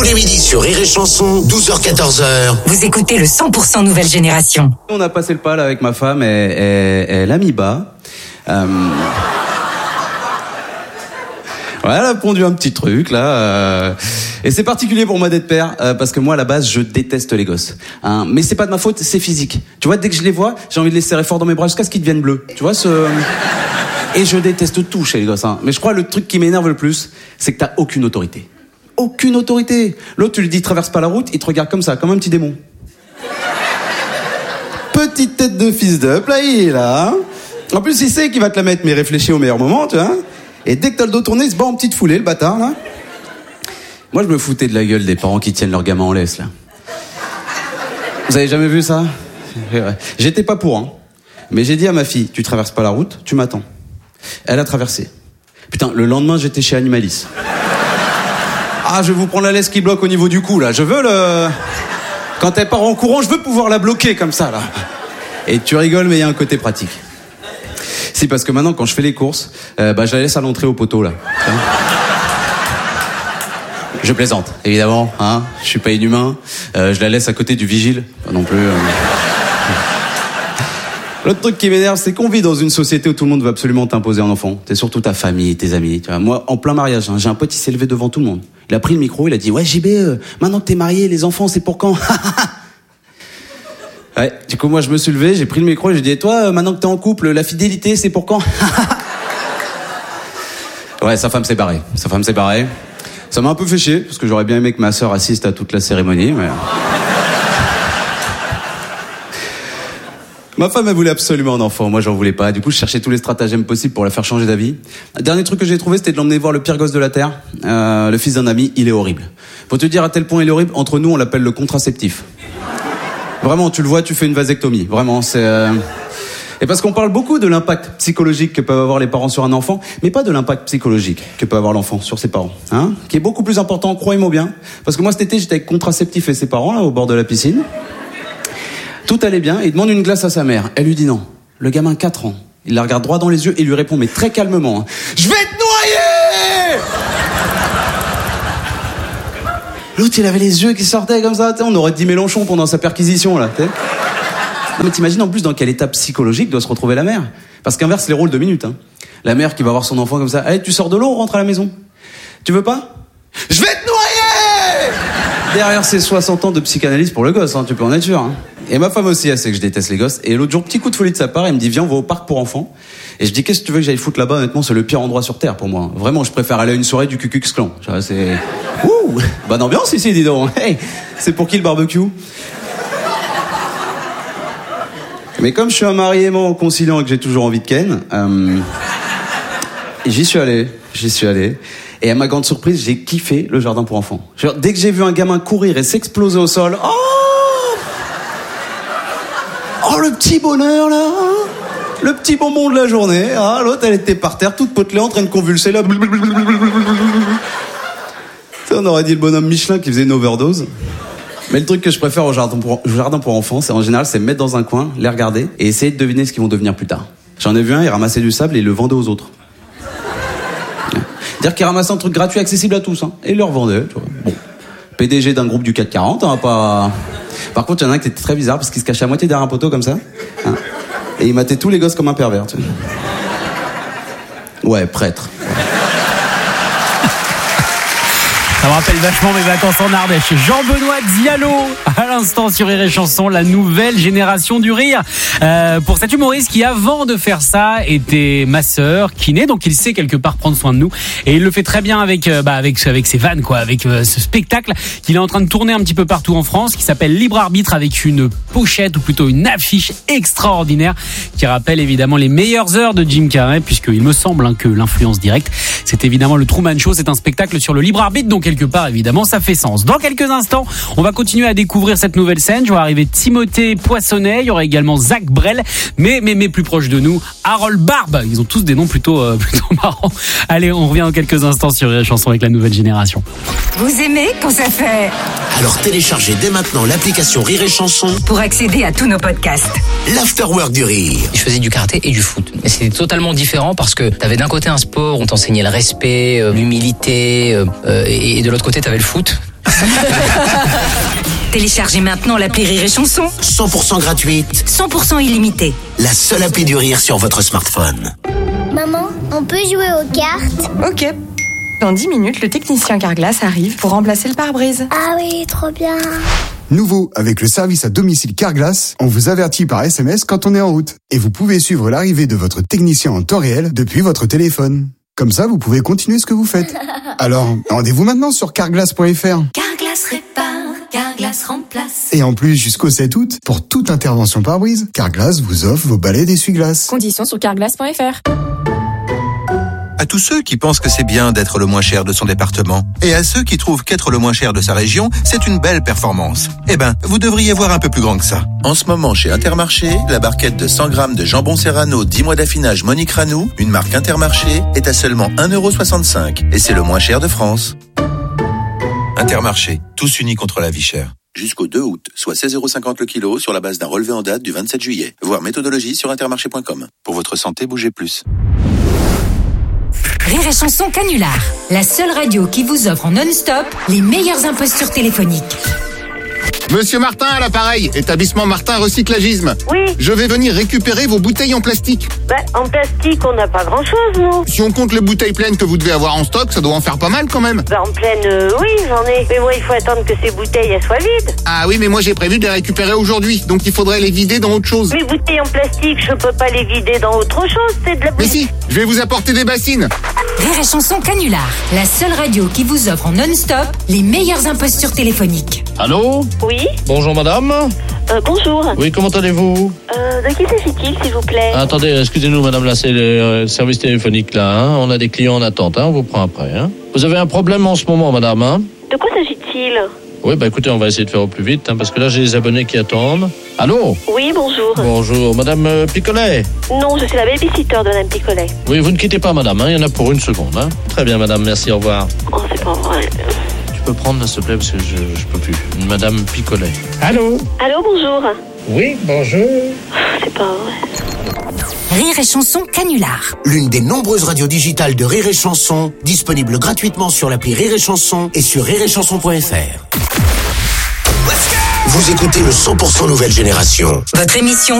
les midis sur Rire et Chanson, 12h-14h. Vous écoutez le 100% Nouvelle Génération. On a passé le pas là avec ma femme et elle a mis bas. Ouais, elle a pondu un petit truc là. Et c'est particulier pour moi d'être père parce que moi à la base je déteste les gosses. Mais c'est pas de ma faute, c'est physique. Tu vois, dès que je les vois, j'ai envie de les serrer fort dans mes bras jusqu'à ce qu'ils deviennent bleus. Tu vois Et je déteste tout chez les gosses. Mais je crois le truc qui m'énerve le plus, c'est que t'as aucune autorité. Aucune autorité. L'autre, tu lui dis traverse pas la route, il te regarde comme ça, comme un petit démon. Petite tête de fils d'up, là il est là. En plus il sait qu'il va te la mettre, mais il réfléchit au meilleur moment, tu vois. Et dès que t'as le dos tourné, il se bat en petite foulée, le bâtard, là. Moi, je me foutais de la gueule des parents qui tiennent leur gamin en laisse, là. Vous avez jamais vu ça? J'étais pas pour, Mais j'ai dit à ma fille, tu traverses pas la route, tu m'attends. Elle a traversé. Putain, le lendemain, j'étais chez Animalis. Ah, je vais vous prendre la laisse qui bloque au niveau du cou, là. Je veux Quand elle part en courant, je veux pouvoir la bloquer comme ça, là. Et tu rigoles, mais il y a un côté pratique. Si, parce que maintenant, quand je fais les courses, je la laisse à l'entrée au poteau, là. Je plaisante, évidemment, je suis pas inhumain. Je la laisse à côté du vigile, pas non plus. L'autre truc qui m'énerve, c'est qu'on vit dans une société où tout le monde veut absolument t'imposer un enfant. T'es surtout ta famille, tes amis. Tu vois, moi, en plein mariage, j'ai un pote, il s'est levé devant tout le monde. Il a pris le micro, il a dit « Ouais, JB, maintenant que t'es marié, les enfants, c'est pour quand ?» Ouais, du coup, moi, je me suis levé, j'ai pris le micro et j'ai dit « Et toi, maintenant que t'es en couple, la fidélité, c'est pour quand ?» Ouais, sa femme s'est barrée. Ça m'a un peu fait chier, parce que j'aurais bien aimé que ma sœur assiste à toute la cérémonie, mais... Ma femme, elle voulait absolument un enfant, moi j'en voulais pas. Du coup, je cherchais tous les stratagèmes possibles pour la faire changer d'avis. Le dernier truc que j'ai trouvé, c'était de l'emmener voir le pire gosse de la Terre. Le fils d'un ami, il est horrible. Faut te dire à tel point il est horrible, entre nous, on l'appelle le contraceptif. Vraiment, tu le vois, tu fais une vasectomie. Vraiment, c'est... Et parce qu'on parle beaucoup de l'impact psychologique que peuvent avoir les parents sur un enfant, mais pas de l'impact psychologique que peut avoir l'enfant sur ses parents, qui est beaucoup plus important, croyez-moi bien. Parce que moi, cet été, j'étais avec contraceptif et ses parents, là, au bord de la piscine. Tout allait bien, il demande une glace à sa mère. Elle lui dit non. Le gamin, 4 ans. Il la regarde droit dans les yeux et lui répond, mais très calmement, Je vais te noyer! L'autre, il avait les yeux qui sortaient comme ça, on aurait dit Mélenchon pendant sa perquisition, là, t'sais. Non, mais t'imagines en plus dans quel état psychologique doit se retrouver la mère. Parce qu'inverse les rôles de minutes. La mère qui va voir son enfant comme ça. Allez, tu sors de l'eau, on rentre à la maison. Tu veux pas? Je vais te noyer! Derrière ces 60 ans de psychanalyse pour le gosse, tu peux en être sûr. Et ma femme aussi, elle sait que je déteste les gosses. Et l'autre jour, petit coup de folie de sa part, elle me dit viens, on va au parc pour enfants. Et je dis qu'est-ce que tu veux que j'aille foutre là-bas? Honnêtement, c'est le pire endroit sur Terre pour moi. Vraiment, je préfère aller à une soirée du Ku Klux Klan. C'est... Ouh, bonne ambiance ici, dis donc. Hey, c'est pour qui le barbecue? Mais comme je suis un mari aimant, conciliant et que j'ai toujours envie de ken, j'y suis allé. Et à ma grande surprise, j'ai kiffé le jardin pour enfants. Genre, dès que j'ai vu un gamin courir et s'exploser au sol, oh, le petit bonheur là, le petit bonbon de la journée. L'autre, elle était par terre, toute potelée, en train de convulser là. On aurait dit le bonhomme Michelin qui faisait une overdose. Mais le truc que je préfère au jardin pour enfants, c'est en général, c'est me mettre dans un coin, les regarder et essayer de deviner ce qu'ils vont devenir plus tard. J'en ai vu un, il ramassait du sable et il le vendait aux autres. Dire qu'il ramassait un truc gratuit accessible à tous, et il le revendait. Tu vois. Bon, PDG d'un groupe du CAC 40, pas. Par contre, il y en a un qui était très bizarre parce qu'il se cachait à moitié derrière un poteau comme ça, et il matait tous les gosses comme un pervers. Tu vois. Ouais, prêtre. Ça me rappelle vachement mes vacances en Ardèche. Jean-Benoît Diallo, à l'instant sur Rire et Chanson, la nouvelle génération du rire. Pour cet humoriste qui, avant de faire ça, était masseur, kiné, donc il sait quelque part prendre soin de nous. Et il le fait très bien avec ses vannes, avec ce spectacle qu'il est en train de tourner un petit peu partout en France, qui s'appelle Libre Arbitre, avec une pochette, ou plutôt une affiche extraordinaire, qui rappelle évidemment les meilleures heures de Jim Carrey, puisqu'il me semble que l'influence directe, c'est évidemment le Truman Show. C'est un spectacle sur le libre arbitre, donc quelque part, évidemment, ça fait sens. Dans quelques instants, on va continuer à découvrir cette nouvelle scène. Je vois arriver Timothée Poissonnet, il y aura également Zach Brel, mais plus proche de nous, Harold Barbe. Ils ont tous des noms plutôt marrants. Allez, on revient dans quelques instants sur Rire et Chanson avec la nouvelle génération. Vous aimez quand ça fait... Alors téléchargez dès maintenant l'application Rire et Chanson pour accéder à tous nos podcasts. L'Afterwork du Rire. Je faisais du karaté et du foot. Mais c'était totalement différent parce que t'avais d'un côté un sport, on t'enseignait le respect, l'humilité, et de l'autre côté, t'avais le foot. Téléchargez maintenant l'appli Rire et Chanson. 100% gratuite. 100% illimité. La seule appli du rire sur votre smartphone. Maman, on peut jouer aux cartes? Ok. Dans 10 minutes, le technicien Carglass arrive pour remplacer le pare-brise. Ah oui, trop bien. Nouveau, avec le service à domicile Carglass, on vous avertit par SMS quand on est en route. Et vous pouvez suivre l'arrivée de votre technicien en temps réel depuis votre téléphone. Comme ça, vous pouvez continuer ce que vous faites. Alors, rendez-vous maintenant sur carglass.fr. Carglass répare, Carglass remplace. Et en plus, jusqu'au 7 août, pour toute intervention pare-brise, Carglass vous offre vos balais d'essuie-glace. Conditions sur carglass.fr. À tous ceux qui pensent que c'est bien d'être le moins cher de son département, et à ceux qui trouvent qu'être le moins cher de sa région, c'est une belle performance. Eh ben, vous devriez voir un peu plus grand que ça. En ce moment, chez Intermarché, la barquette de 100 grammes de jambon Serrano 10 mois d'affinage Monique Ranou, une marque Intermarché, est à seulement 1,65 €. Et c'est le moins cher de France. Intermarché, tous unis contre la vie chère. Jusqu'au 2 août, soit 16,50 € le kilo sur la base d'un relevé en date du 27 juillet. Voir méthodologie sur intermarché.com. Pour votre santé, bougez plus. Rire et Chanson Canular. La seule radio qui vous offre en non-stop les meilleures impostures téléphoniques. Monsieur Martin à l'appareil, établissement Martin Recyclagisme. Oui. Je vais venir récupérer vos bouteilles en plastique. En plastique, on n'a pas grand-chose, nous. Si on compte les bouteilles pleines que vous devez avoir en stock, ça doit en faire pas mal quand même. En pleine, oui, j'en ai. Mais moi, il faut attendre que ces bouteilles, elles soient vides. Ah oui, mais moi j'ai prévu de les récupérer aujourd'hui, donc il faudrait les vider dans autre chose. Les bouteilles en plastique, je peux pas les vider dans autre chose, c'est de la... Mais si, je vais vous apporter des bassines. Rire et Chanson Canular. La seule radio qui vous offre en non-stop les meilleures impostures téléphoniques. Allô? Oui. Bonjour madame. Bonjour. Oui, comment allez-vous? De qui s'agit-il, s'il vous plaît? Attendez, excusez-nous madame, là c'est le service téléphonique là, hein. On a des clients en attente, hein. On vous prend après, hein. Vous avez un problème en ce moment madame, hein? De quoi s'agit-il? Oui, écoutez, on va essayer de faire au plus vite, hein, parce que là j'ai des abonnés qui attendent. Allô? Oui, bonjour. Bonjour, madame Picolet? Non, je suis la babysitter de madame Picolet. Oui, vous ne quittez pas madame, hein. Il y en a pour une seconde, hein. Très bien madame, merci, au revoir. Oh, c'est pas vrai. Je peux prendre, s'il te plaît, parce que je peux plus. Madame Picolet. Allô? Allô, bonjour. Oui, bonjour. C'est pas vrai. Rire et Chanson Canular. L'une des nombreuses radios digitales de Rire et Chanson, disponible gratuitement sur l'appli Rire et Chanson et sur rireetchanson.fr. Vous écoutez le 100% nouvelle génération. Votre émission